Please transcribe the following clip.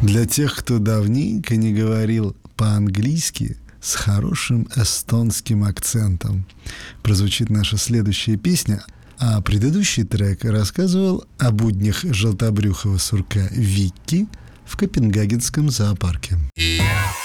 Для тех, кто давненько не говорил по-английски с хорошим эстонским акцентом, прозвучит наша следующая песня, а предыдущий трек рассказывал о буднях желтобрюхого сурка Викки в Копенгагенском зоопарке.